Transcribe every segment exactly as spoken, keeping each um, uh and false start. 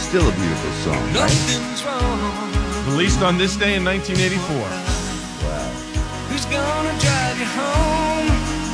Still a beautiful song, right? Nothing's wrong. Released on this day in nineteen eighty-four. Wow. Who's gonna drive you home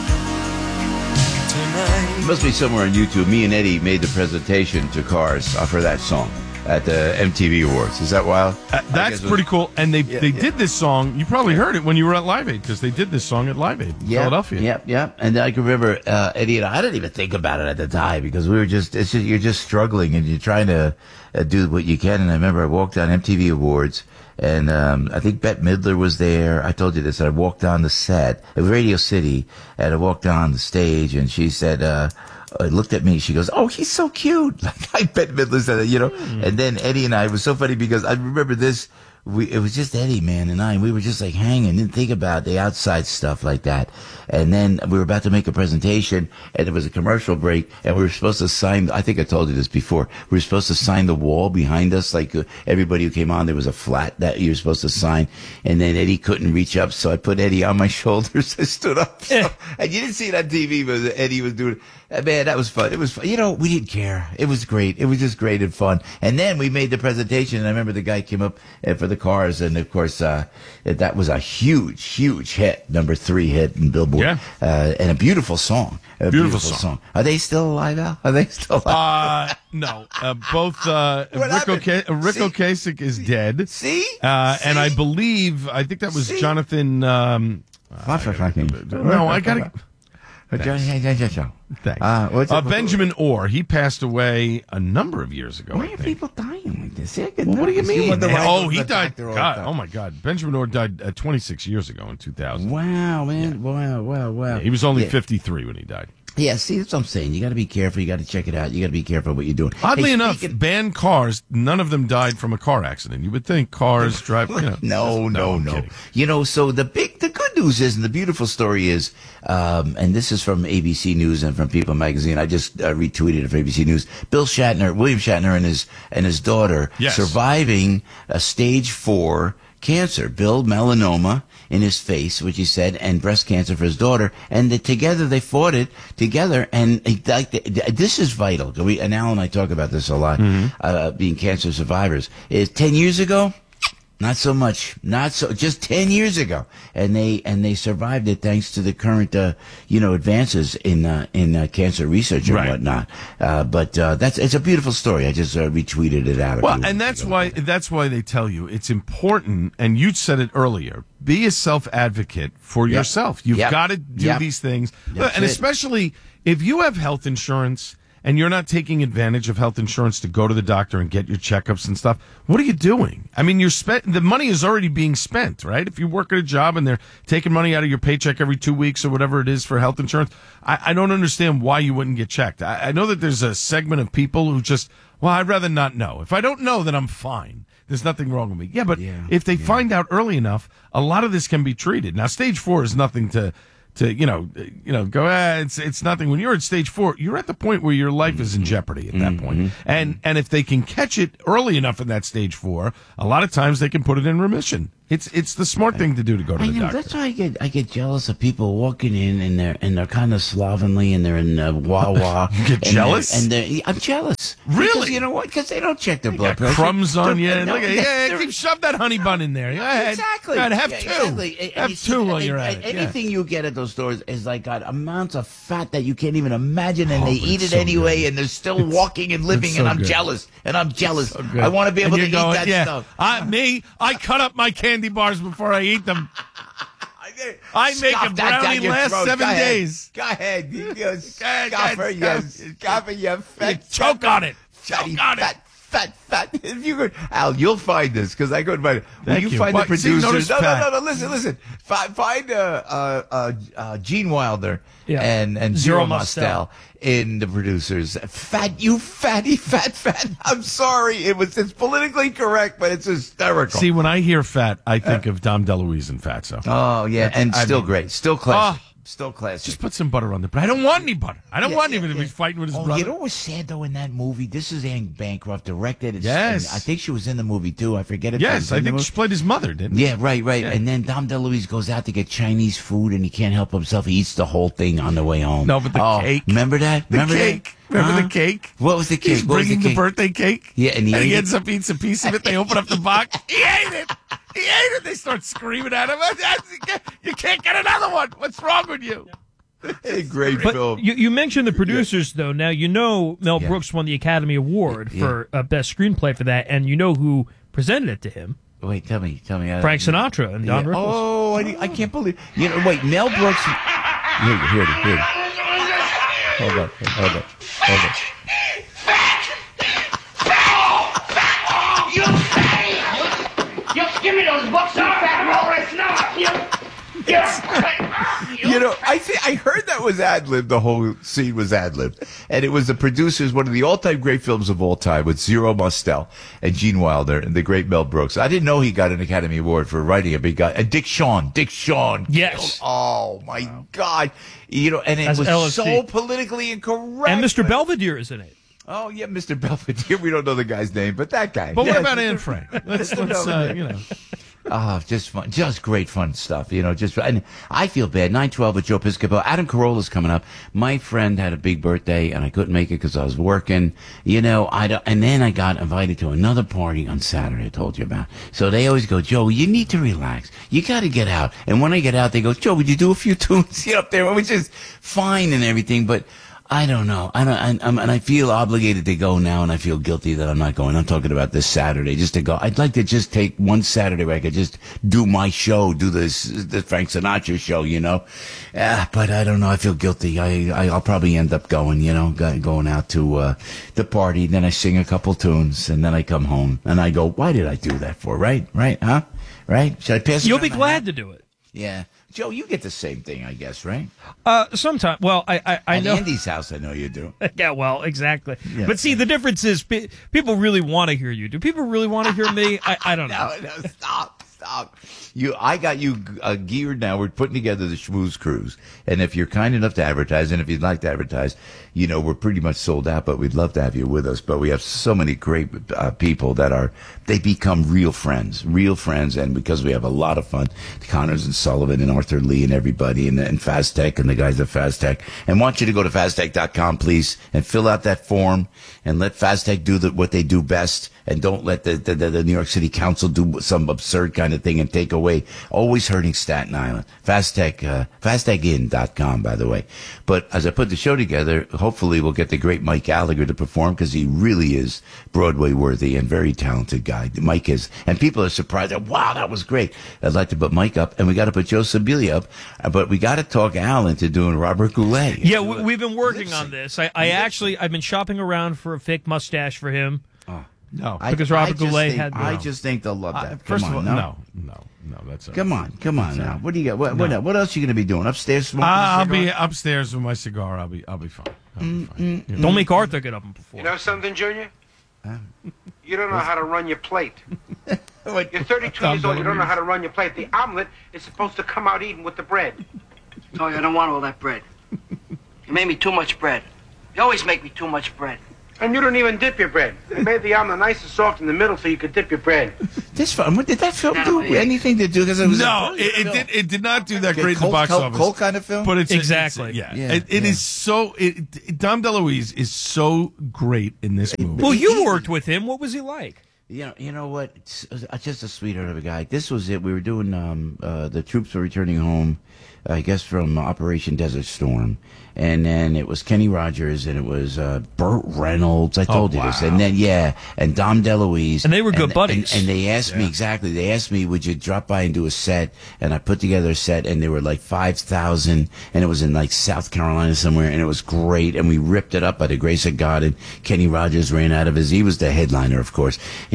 tonight? It must be somewhere on YouTube. Me and Eddie made the presentation to Cars uh, for that song at the M T V Awards. Is that wild? Uh, that's pretty cool. And they Yeah, they yeah. did this song. You probably heard it when you were at Live Aid because they did this song at Live Aid, in Philadelphia. Yep, yep. And I can remember uh, Eddie and I, I didn't even think about it at the time because we were just, it's just, you're just struggling and you're trying to uh, do what you can. And I remember I walked on M T V Awards and um, I think Bette Midler was there. I told you this. I walked on the set at Radio City and I walked on the stage and she said, uh, Uh, looked at me. She goes, "Oh, he's so cute." Like I bet Midler said that, you know. Mm. And then Eddie and I, it was so funny because I remember this. We it was just Eddie, man, and I. And we were just like hanging, didn't think about the outside stuff like that. And then we were about to make a presentation, and it was a commercial break, and we were supposed to sign. I think I told you this before. We were supposed to sign the wall behind us, like uh, everybody who came on. There was a flat that you were supposed to sign, and then Eddie couldn't reach up, so I put Eddie on my shoulders. I stood up, so, and you didn't see it on T V, but Eddie was doing. Man, that was fun. It was fun. You know, we didn't care. It was great. It was just great and fun. And then we made the presentation, and I remember the guy came up uh, for the Cars, and of course, uh, that was a huge, huge hit, number three hit in Billboard. Yeah. Uh, and a beautiful song. A Beautiful song. Are they still alive, Al? Are they still alive? Uh, no. Uh, both uh, What Rick, happened? Oca- uh, Rick See? Ocasek is dead. See? Uh, and I See? believe, I think that was See? Jonathan. Um, no, I got to. Thanks. Uh, what's Uh, it- Benjamin Orr, he passed away a number of years ago. Why I are think. people dying like this? See, I could Well, what do you not- see mean? what the man? right Oh, goes he the died. doctor all the God, time. oh my God, Benjamin Orr died uh, twenty-six years ago in two thousand. Wow, man. Wow, wow, wow. He was only Yeah. fifty-three when he died. Yeah, see, that's what I'm saying. You got to be careful. You got to check it out. You got to be careful what you're doing. Oddly Hey, enough, speaking- banned cars, none of them died from a car accident. You would think cars drive. You know, No, no, I'm no. kidding. You know, so the big, the good news is, and the beautiful story is, um, and this is from A B C News and from People Magazine. I just uh, retweeted it from A B C News. Bill Shatner, William Shatner, and his and his daughter Yes. surviving a stage four cancer. Bill melanoma in his face, which he said, and breast cancer for his daughter, and the, together they fought it together. And uh, like the, this is vital. We, and Al and I talk about this a lot. Mm-hmm. Uh, being cancer survivors, is ten years ago. Not so much, not so, just ten years ago. And they, and they survived it thanks to the current, uh, you know, advances in, uh, in, uh, cancer research and Right. whatnot. Uh, but, uh, that's, it's a beautiful story. I just, uh, retweeted it out. a Well, few and weeks that's ago. why that's why they tell you it's important. And you said it earlier. Be a self advocate for Yep. yourself. You've Yep. got to do Yep. these things, That's and it. especially if you have health insurance and you're not taking advantage of health insurance to go to the doctor and get your checkups and stuff. What are you doing? I mean, you're spent. The money is already being spent, right? If you work at a job and they're taking money out of your paycheck every two weeks or whatever it is for health insurance, I, I don't understand why you wouldn't get checked. I, I know that there's a segment of people who just, well, I'd rather not know. If I don't know, then I'm fine. There's nothing wrong with me. Yeah, but Yeah, if they yeah. find out early enough, a lot of this can be treated. Now, stage four is nothing to, to you know, you know, go. Ah, it's it's nothing. When you're at stage four, you're at the point where your life is in jeopardy at that point. And and if they can catch it early enough in that stage four, a lot of times they can put it in remission. It's it's the smart thing to do to go to I the know, doctor. that's why I get I get jealous of people walking in and they're and they're kind of slovenly and they're in uh, Wawa. You get and they're- jealous? And they're, I'm jealous. Really? Because you know what? Because they don't check their blood Got pressure. crumbs on you. They're- Look at, no, yeah, they're- keep shove that honey bun in there. Go ahead. Exactly. Go ahead, have Yeah, two. exactly. And- and Have you see, two while and- you're at and it. Yeah. Anything you get at those stores is like got amounts of fat that you can't even imagine, and Oh, they but eat it's it so anyway, good. and they're still walking and living, it's so and I'm good. jealous. And I'm jealous. So good. I want to be able And to you're eat going, that yeah, stuff. I, me, I cut up my candy bars before I eat them. I make Scoff a that brownie down your last throat. seven Go ahead. days. Go ahead. You, you Go ahead, scoffer, go you ahead. scoffer, you fat. You choke on it. Fatty, Choke on it. fat, fat, fat. If you could, Al, you'll find this because I couldn't find it. Will Thank you you. find What? the See, producers? notice No, no, Pat. no, no. Listen, listen. Find, find uh, uh, uh, uh, Gene Wilder Yeah. and and Zero Zero Mostel. Mostel in the producers. Fat, you fatty, fat, fat. I'm sorry. It was it's politically correct, but it's hysterical. See, when I hear fat, I think of Dom DeLuise and Fatso. Oh yeah, and I still mean- great, still classic. Oh, Still classic. Just put some butter on the bread. I don't want any butter. I don't Yeah, want yeah, him to yeah. be fighting with his Oh, brother. you know what was sad though in that movie? This is Anne Bancroft directed. It's, Yes. and I think she was in the movie too. I forget it. Yes, was in I the think movie. she played his mother, didn't Yeah, right, right. Yeah. And then Dom DeLuise goes out to get Chinese food, and he can't help himself. He eats the whole thing on the way home. No, but the oh, cake. Remember that? The remember cake. That? Remember Huh? the cake? What was the cake? He's What was bringing the the, cake? birthday cake. Yeah, and he ate he it? ends up eating a piece of it. They open up the box. He ate it. He ate it. They start screaming at him. You can't get another one. What's wrong with you? A great But film. you, you mentioned the producers, though. Now, you know Mel Yeah. Brooks won the Academy Award Yeah. for uh, Best Screenplay for that, and you know who presented it to him? Wait, tell me, tell me. I- Frank Sinatra and Don Yeah. Rickles. Oh, I, I can't believe. You know, wait, Mel Brooks. Here, here, here. here. Hold on, hold on, hold on. You say! You give me those books, you fat walrus! No! You... You... You know, I think I heard that was ad lib. The whole scene was ad lib, and it was the producers, one of the all-time great films of all time, with Zero Mostel and Gene Wilder and the great Mel Brooks. I didn't know he got an Academy Award for writing it, but he got and Dick Shawn. Dick Shawn. Yes. killed- Oh my God. You know, and it As was L S D. so politically incorrect. And Mister but- Belvedere is in it. Oh yeah, Mister Belvedere. We don't know the guy's name, but that guy. But Yeah, what about Mister Anne Frank? Let's, Mister let's uh, Belvedere. you know. Oh, just fun, just great fun stuff, you know. Just and I feel bad. Nine twelve with Joe Piscopo. Adam Carolla's coming up. My friend had a big birthday, and I couldn't make it because I was working. You know, I don't, and then I got invited to another party on Saturday. I told you about. So they always go, Joe, you need to relax. You got to get out. And when I get out, they go, Joe, would you do a few tunes you know, up there, which is fine and everything, but. I don't know. I don't, I, I'm, and I feel obligated to go now, and I feel guilty that I'm not going. I'm talking about this Saturday, just to go. I'd like to just take one Saturday where I could just do my show, do this, the Frank Sinatra show, you know. Ah, but I don't know. I feel guilty. I, I I'll probably end up going, you know, go- going out to uh, the party. Then I sing a couple tunes, and then I come home, and I go, why did I do that for? Right, right, huh? Right? Should I pass? it You'll around be my glad hat? to do it. Yeah, Joe, you get the same thing, I guess, right? Uh, sometime. Well, I I, I At know. Andy's house, I know you do. Yeah, well, exactly. Yeah. But see, the difference is pe- people really want to hear you. Do people really want to hear me? I, I don't know. No, no, stop, stop. You, I got you uh, geared now. We're putting together the Schmooze Cruise, and if you're kind enough to advertise, and if you'd like to advertise, you know we're pretty much sold out. But we'd love to have you with us. But we have so many great uh, people that are they become real friends, real friends, and because we have a lot of fun, Connors and Sullivan and Arthur Lee and everybody, and, and Faztech and the guys at Faztech, and want you to go to faztech dot com, please, and fill out that form, and let Faztech do the, what they do best. And don't let the, the, the New York City Council do some absurd kind of thing and take away. Always hurting Staten Island. Faztech, uh, faztech in dot com, by the way. But as I put the show together, hopefully we'll get the great Mike Gallagher to perform because he really is Broadway worthy and very talented guy. Mike is. And people are surprised. Wow, that was great. I'd like to put Mike up, and we got to put Joe Sibilia up, uh, but we got to talk Al into doing Robert Goulet. Yeah, we, we've been working Lip sync. on this. I, I actually I've been shopping around for a fake mustache for him. No. I- Because Robert I just Goulet think- had- I no. just think they'll love Uh, that. first Come of on, all, no? no, no, no. That's a, Come on, come on now. What do you got? What, what, No. what else are you going to be doing? Upstairs smoking? Uh, a I'll be cigar? upstairs with my cigar. I'll be, I'll be fine. I'll be fine. Yeah. Don't make Arthur get up and perform. You know something, Junior? You don't know how to run your plate. What? You're thirty-two years old, you don't know how to run your plate. The omelet is supposed to come out even with the bread. Oh, I don't want all that bread. You made me too much bread. You always make me too much bread. And you don't even dip your bread. They made the omelet nice and soft in the middle so you could dip your bread. This film, what, did that film No, do it- anything to do? Because it was No, a it, it did. It did not do that Okay, great in Colt- the box Colt- office. Colt kind of film? But it's Exactly. It's, yeah, Yeah, it, it yeah. is so. It, it, Dom DeLuise is so great in this movie. Well, you worked with him. What was he like? You know, you know what? It's, uh, just a sweetheart of a guy. This was it. We were doing. Um, uh, the troops were returning home, I guess, from Operation Desert Storm, and then it was Kenny Rogers and it was uh, Burt Reynolds. I told you this, wow. and then yeah, and Dom DeLuise, And they were good and, buddies. And, and they asked me exactly. They asked me, "Would you drop by and do a set?" And I put together a set, and there were like five thousand, and it was in like South Carolina somewhere, and it was great. And we ripped it up by the grace of God. And Kenny Rogers ran out of his. He was the headliner, of course. And he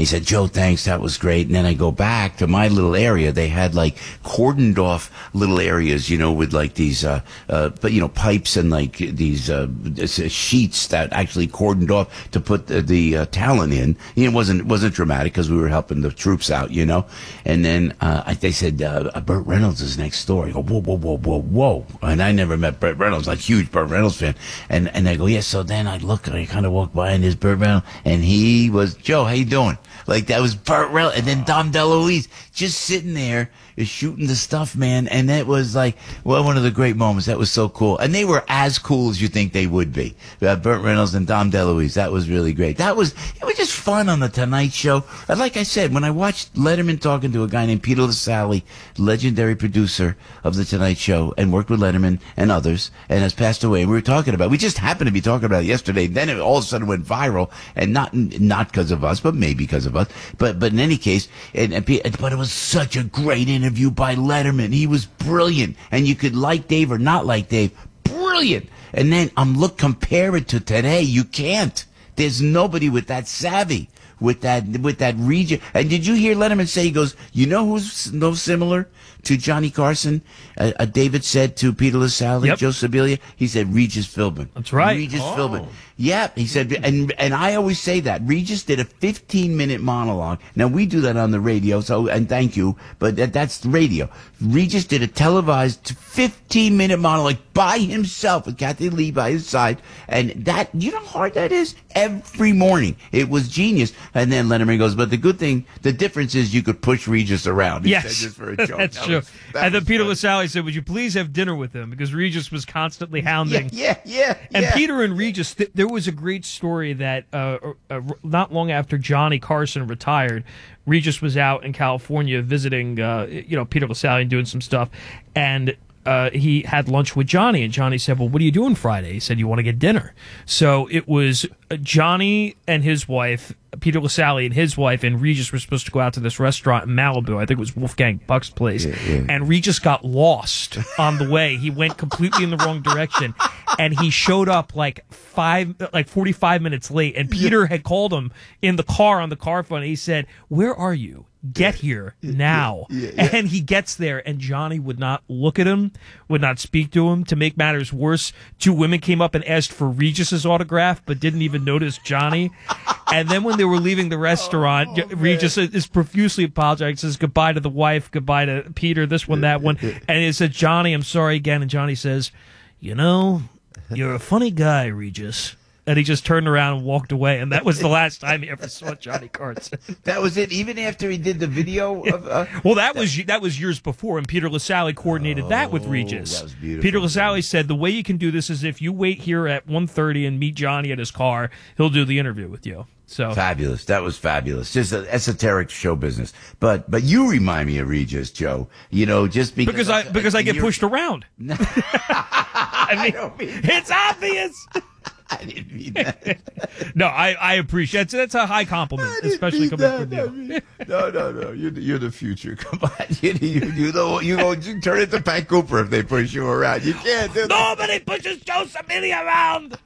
he said, Joe, thanks, that was great. And then I go back to my little area. They had like cordoned off little areas, you know, with like these, uh, uh, but you know, pipes and like these uh, sheets that actually cordoned off to put the, the uh, talent in. You know, it wasn't it wasn't dramatic because we were helping the troops out, you know. And then uh, I, they said, uh, Burt Reynolds is next door. I go, whoa, whoa, whoa, whoa, whoa. And I never met Burt Reynolds, like huge Burt Reynolds fan. And and I go, yeah. So then I look and I kind of walk by and there's Burt Reynolds, and he was, Joe, how you doing? Like that was Burt Reynolds, and then Dom DeLuise just sitting there shooting the stuff, man. And that was like, well, one of the great moments. That was so cool. And they were as cool as you think they would be. Uh, Burt Reynolds and Dom DeLuise. That was really great. That was, it was just fun on the Tonight Show. And like I said, when I watched Letterman talking to a guy named Peter LaSalle, legendary producer of the Tonight Show, and worked with Letterman and others, and has passed away. And we were talking about, we just happened to be talking about it yesterday. Then it all of a sudden went viral, and not, not because of us, but maybe because of us. But, but in any case, and, and, but it was such a great interview by Letterman. He was brilliant. And you could like Dave or not like Dave. Brilliant. And then um, look, compare it to today. You can't. There's nobody with that savvy, with that with that region. And did you hear Letterman say, he goes, you know who's no similar to Johnny Carson? Uh, uh, David said to Peter LaSalle, Yep. Joe Sibilia, he said Regis Philbin. That's right. Regis Oh. Philbin. Yeah, he said, and and I always say that Regis did a fifteen minute monologue. Now we do that on the radio, so and thank you, but that, that's the radio. Regis did a televised fifteen minute monologue by himself with Kathy Lee by his side, and that, you know how hard that is? Every morning, it was genius. And then Letterman goes, but the good thing, the difference is you could push Regis around. He Yes, said, just for a joke. that's That true. was- that And then was Peter funny. LaSalle said, would you please have dinner with him? Because Regis was constantly hounding. Yeah, yeah, yeah. And yeah. Peter and Regis, th- there was a great story that uh, uh, not long after Johnny Carson retired, Regis was out in California visiting, uh, you know, Peter LaSalle and doing some stuff, and uh, he had lunch with Johnny, and Johnny said, well, what are you doing Friday? He said, you want to get dinner. So it was uh, Johnny and his wife, Peter LaSalle and his wife, and Regis were supposed to go out to this restaurant in Malibu. I think it was Wolfgang Puck's place. Yeah, yeah. And Regis got lost on the way. He went completely in the wrong direction. And he showed up like five, like forty-five minutes late. And Peter had called him in the car on the car phone. And he said, where are you? Get here now. Yeah, yeah. And he gets there, and Johnny would not look at him, would not speak to him. To make matters worse, two women came up and asked for Regis's autograph, but didn't even notice Johnny. And then when they were leaving the restaurant, Oh, Regis is profusely apologizing, says goodbye to the wife, goodbye to Peter, this one, that one. And he said, Johnny, I'm sorry again. And Johnny says, you know, you're a funny guy, Regis. And he just turned around and walked away. And that was the last time he ever saw Johnny Carson. That was it. Even after he did the video of. Uh, Well, that was that was years before, and Peter LaSalle coordinated that with Regis. that was beautiful. Peter LaSalle said the way you can do this is if you wait here at one thirty and meet Johnny at his car, he'll do the interview with you. So Fabulous. That was fabulous. Just an esoteric show business. But but you remind me of Regis, Joe. You know, just because because I because I get you're- pushed around. I mean, don't mean it's obvious. I didn't mean that. No, I, I appreciate that's that's a high compliment, I didn't especially mean coming that. from I you. mean, no, no, no. You're the, you're the future. Come on. You you you, the, you go you turn into Pat Cooper if they push you around. You can't do that. Nobody pushes Joe Sibilia around.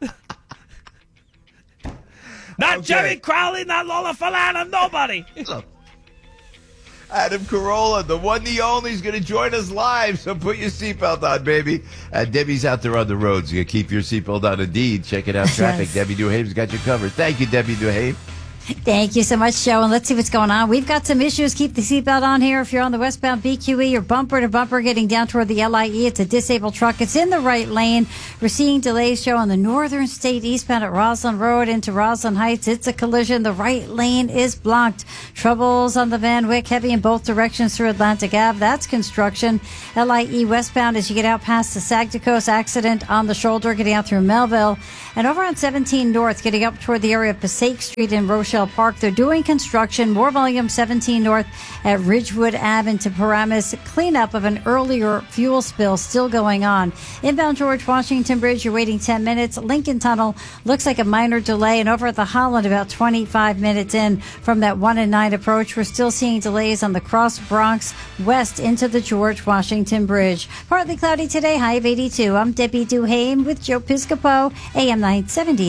Not Okay. Jerry Crowley, not Lola Falana, nobody. Look, Adam Carolla, the one, the only, is going to join us live. So put your seatbelt on, baby. Uh, Debbie's out there on the roads. You keep your seatbelt on. Indeed, check it out. Traffic. Yes. Debbie Duhame's got you covered. Thank you, Debbie Duhame. Thank you so much, Joe. And let's see what's going on. We've got some issues. Keep the seatbelt on here. If you're on the westbound B Q E, you're bumper to bumper getting down toward the L I E. It's a disabled truck. It's in the right lane. We're seeing delays, Joe, on the northern state eastbound at Roslyn Road into Roslyn Heights. It's a collision. The right lane is blocked. Troubles on the Van Wyck, heavy in both directions through Atlantic Ave. That's construction. L I E westbound as you get out past the Sagticos, accident on the shoulder getting out through Melville. And over on seventeen North, getting up toward the area of Passaic Street in Rochelle Park, they're doing construction. More volume seventeen North at Ridgewood Ave into Paramus. Cleanup of an earlier fuel spill still going on. Inbound George Washington Bridge, you're waiting ten minutes. Lincoln Tunnel looks like a minor delay. And over at the Holland, about twenty-five minutes in from that one and nine approach, we're still seeing delays on the Cross Bronx west into the George Washington Bridge. Partly cloudy today, high of eighty-two. I'm Debbie Duhame with Joe Piscopo, A M nine seventy, The End.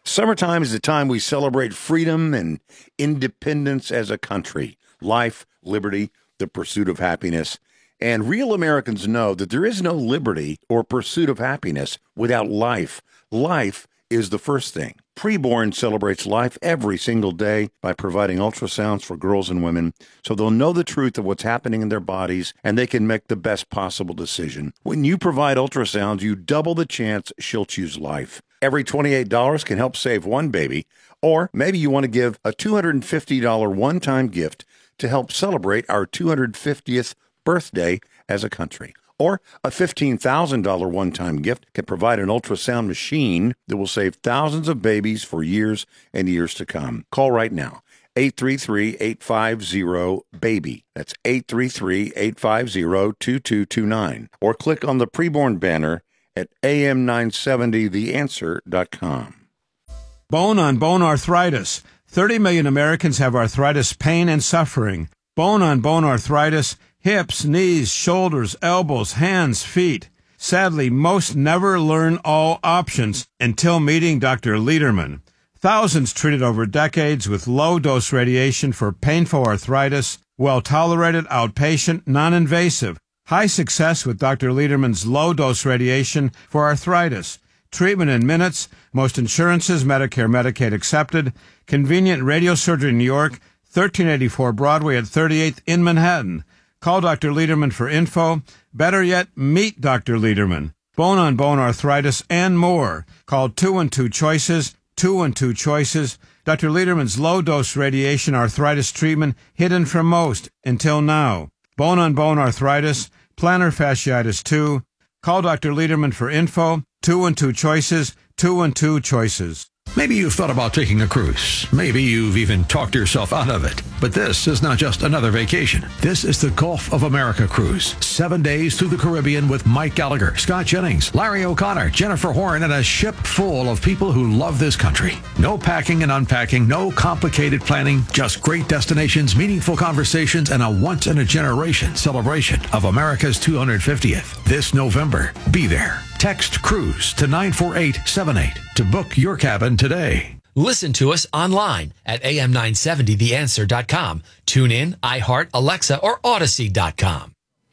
Summertime is the time we celebrate freedom and independence as a country. Life, liberty, the pursuit of happiness. And real Americans know that there is no liberty or pursuit of happiness without life. Life is the first thing. Preborn celebrates life every single day by providing ultrasounds for girls and women so they'll know the truth of what's happening in their bodies and they can make the best possible decision. When you provide ultrasounds, you double the chance she'll choose life. Every twenty-eight dollars can help save one baby, or maybe you want to give a two hundred fifty dollars one-time gift to help celebrate our two hundred fiftieth birthday as a country. Or a fifteen thousand dollars one-time gift can provide an ultrasound machine that will save thousands of babies for years and years to come. Call right now, eight three three, eight five zero, BABY. That's eight three three, eight five zero, two two two nine. Or click on the preborn banner at A M nine seventy the answer dot com. Bone on bone arthritis. thirty million Americans have arthritis pain and suffering. Bone on bone arthritis, hips, knees, shoulders, elbows, hands, feet. Sadly, most never learn all options until meeting Doctor Lederman. Thousands treated over decades with low-dose radiation for painful arthritis, well-tolerated, outpatient, non-invasive. High success with Doctor Lederman's low-dose radiation for arthritis. Treatment in minutes, most insurances, Medicare, Medicaid accepted. Convenient radiosurgery in New York, thirteen eighty-four Broadway at thirty-eighth in Manhattan. Call Doctor Lederman for info. Better yet, meet Doctor Lederman. Bone-on-bone arthritis and more. Call two one two choices, two one two choices. Doctor Lederman's low-dose radiation arthritis treatment hidden from most until now. Bone-on-bone arthritis, plantar fasciitis two. Call Doctor Lederman for info. two one two choices, two one two choices. Maybe you've thought about taking a cruise. Maybe you've even talked yourself out of it. But this is not just another vacation. This is the Gulf of America cruise. Seven days through the Caribbean with Mike Gallagher, Scott Jennings, Larry O'Connor, Jennifer Horn, and a ship full of people who love this country. No packing and unpacking, no complicated planning, just great destinations, meaningful conversations, and a once-in-a-generation celebration of America's two hundred fiftieth. This November, be there. Text CRUISE to nine four eight seven eight to book your cabin today. Listen to us online at A M nine seventy the answer dot com. Tune in, iHeart, Alexa, or Odyssey dot com.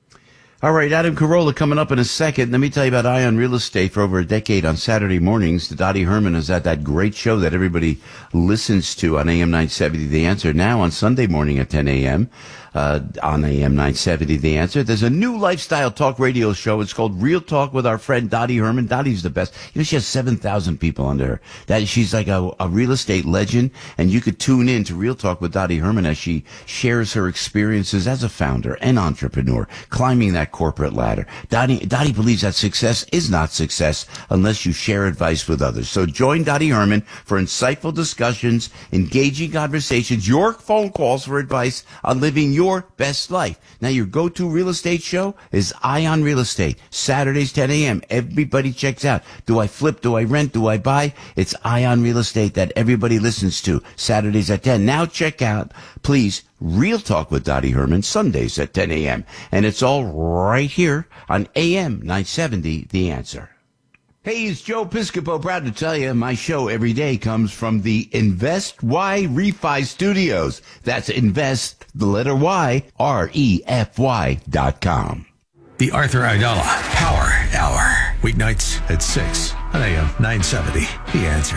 All right, Adam Carolla coming up in a second. Let me tell you about Ion Real Estate. For over a decade on Saturday mornings, Dottie Herman is at that great show that everybody listens to on A M nine seventy The Answer. Now on Sunday morning at ten a.m. Uh, on A M nine seventy The Answer. There's a new lifestyle talk radio show. It's called Real Talk with our friend Dottie Herman. Dottie's the best. You know, she has seven thousand people under her. That, she's like a, a real estate legend, and you could tune in to Real Talk with Dottie Herman as she shares her experiences as a founder and entrepreneur, climbing that corporate ladder. Dottie, Dottie believes that success is not success unless you share advice with others. So join Dottie Herman for insightful discussions, engaging conversations, your phone calls for advice on living your Your best life. Now, your go-to real estate show is Ion Real Estate. Saturdays, ten a.m. Everybody checks out. Do I flip? Do I rent? Do I buy? It's Ion Real Estate that everybody listens to. Saturdays at ten. Now check out, please, Real Talk with Dottie Herman, Sundays at ten a.m. And it's all right here on A M nine seventy The Answer. Hey, it's Joe Piscopo, proud to tell you my show every day comes from the Invest Y Refi Studios. That's Invest, the letter Y, R E F Y dot com. The Arthur Aidala Power Hour. Weeknights at six on A M nine seventy The Answer.